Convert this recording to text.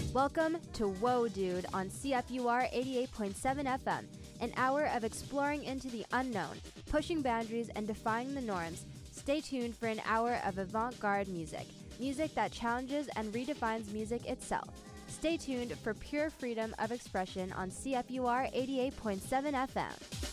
Welcome to Whoa Dude on CFUR 88.7 FM, an hour of exploring into the unknown, pushing boundaries and defying the norms. Stay tuned for an hour of avant-garde music that challenges and redefines music itself. Stay tuned for pure freedom of expression on CFUR 88.7 FM.